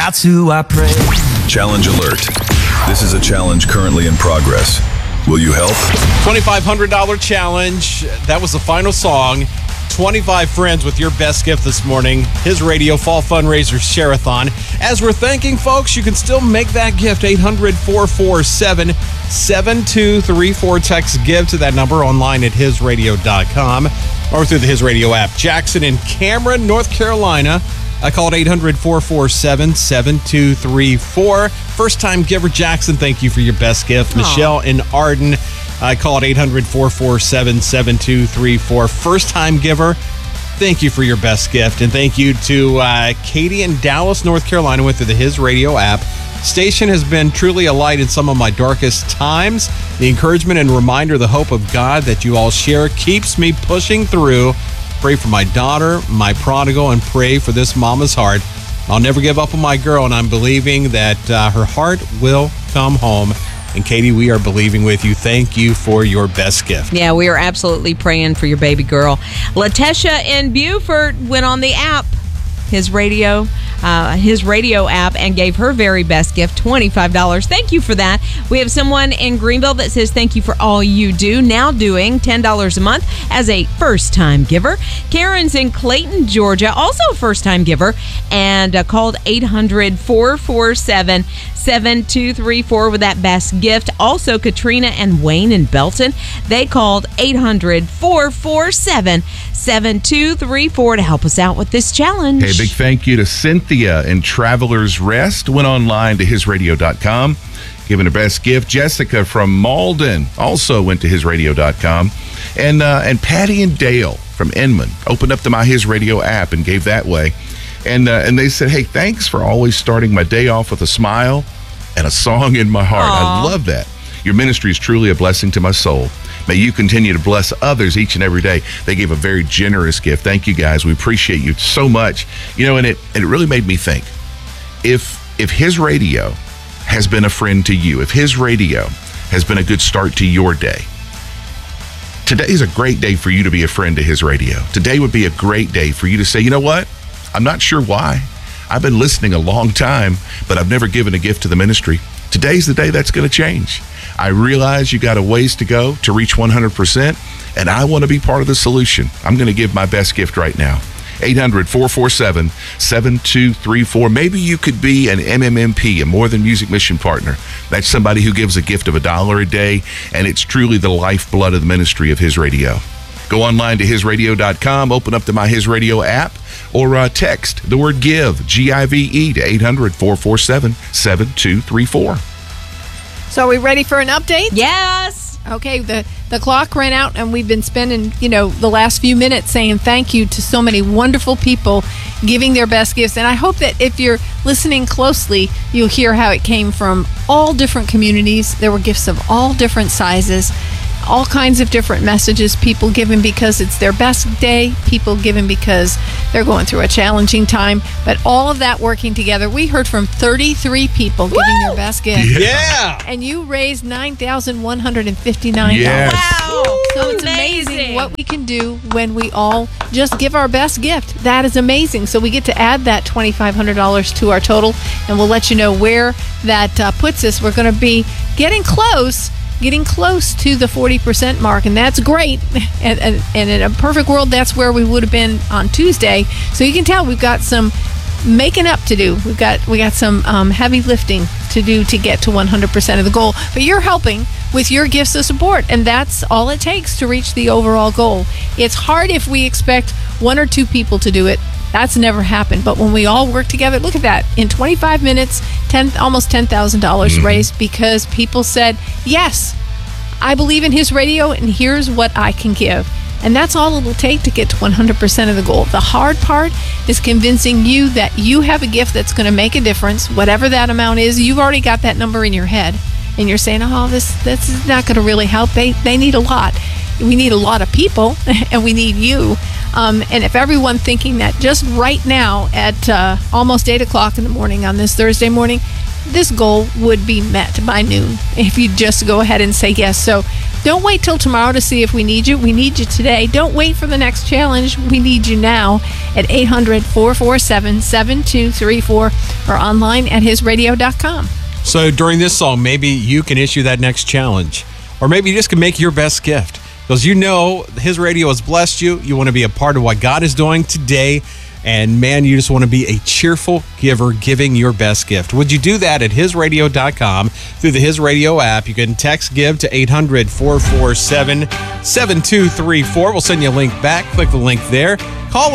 That's who I pray. Challenge alert. This is a challenge currently in progress. Will you help? $2,500 challenge. That was the final song. 25 friends with your best gift this morning. His Radio Fall Fundraiser Share-a-thon. As we're thanking folks, you can still make that gift. 800-447-7234. Text GIVE to that number online at hisradio.com or through the His Radio app. Jackson in Cameron, North Carolina. I called 800-447-7234. First-time giver Jackson, thank you for your best gift. Michelle in Arden. I called 800-447-7234. First-time giver, thank you for your best gift. And thank you to Katie in Dallas, North Carolina, went through the His Radio app. Station has been truly a light in some of my darkest times. The encouragement and reminder, the hope of God that you all share keeps me pushing through. Pray for my daughter, my prodigal, and pray for this mama's heart. I'll never give up on my girl, and I'm believing that her heart will come home. And Katie, we are believing with you. Thank you for your best gift. Yeah, we are absolutely praying for your baby girl. Latesha in Beaufort went on the app, his radio app, and gave her very best gift, $25. Thank you for that. We have someone in Greenville that says thank you for all you do, now doing $10 a month as a first-time giver. Karen's in Clayton, Georgia, also a first-time giver, and called 800-447-7234 with that best gift. Also, Katrina and Wayne in Belton, they called 800-447-7234 to help us out with this challenge. Hey, big thank you to Cynthia in Travelers Rest. Went online to hisradio.com, giving her best gift. Jessica from Malden also went to hisradio.com. And Patty and Dale from Inman opened up the My His Radio app and gave that way. And they said, hey, thanks for always starting my day off with a smile and a song in my heart. Aww. I love that. Your ministry is truly a blessing to my soul. May you continue to bless others each and every day. They gave a very generous gift. Thank you, guys. We appreciate you so much. You know, and it really made me think, if His Radio has been a friend to you, if His Radio has been a good start to your day, today's a great day for you to be a friend to His Radio. Today would be a great day for you to say, you know what? I'm not sure why. I've been listening a long time, but I've never given a gift to the ministry. Today's the day that's going to change. I realize you got a ways to go to reach 100%, and I want to be part of the solution. I'm going to give my best gift right now. 800-447-7234. Maybe you could be an MMMP, a More Than Music Mission Partner. That's somebody who gives a gift of $1 a day, and it's truly the lifeblood of the ministry of His Radio. Go online to hisradio.com, open up the My His Radio app, or text the word GIVE, G-I-V-E, to 800-447-7234. So are we ready for an update? Yes. Okay, the clock ran out, and we've been spending, the last few minutes saying thank you to so many wonderful people giving their best gifts. And I hope that if you're listening closely, you'll hear how it came from all different communities. There were gifts of all different sizes, all kinds of different messages, people giving because it's their best day, people giving because they're going through a challenging time, but all of that working together. We heard from 33 people giving their best gift. Yeah. And you raised $9,159. Yes. Wow. So it's amazing what we can do when we all just give our best gift. That is amazing. So we get to add that $2,500 to our total, and we'll let you know where that puts us. We're going to be getting close to the 40% mark, and that's great. And in a perfect world, that's where we would have been on Tuesday. So you can tell we've got some making up to do. We got some heavy lifting to do to get to 100% of the goal. But you're helping with your gifts of support, and that's all it takes to reach the overall goal. It's hard if we expect one or two people to do it. That's never happened. But when we all work together, look at that. In 25 minutes, almost $10,000 raised because people said, yes, I believe in His Radio, and here's what I can give. And that's all it will take to get to 100% of the goal. The hard part is convincing you that you have a gift that's going to make a difference, whatever that amount is. You've already got that number in your head, and you're saying, oh, this is not going to really help. They need a lot. We need a lot of people, and we need you. And if everyone thinking that just right now at almost 8 o'clock in the morning on this Thursday morning, this goal would be met by noon if you just go ahead and say yes. So Don't wait till tomorrow to see if we need you. We need you today. Don't wait for the next challenge. We need you now at 800-447-7234 or online at hisradio.com. So during this song, maybe you can issue that next challenge. Or maybe you just can make your best gift. Because you know His Radio has blessed you. You want to be a part of what God is doing today. And man, you just want to be a cheerful giver, giving your best gift. Would you do that at hisradio.com through the His Radio app? You can text GIVE to 800-447-7234. We'll send you a link back. Click the link there. Call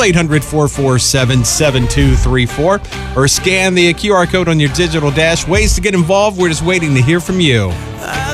800-447-7234 or scan the QR code on your digital dash. Ways to get involved. We're just waiting to hear from you.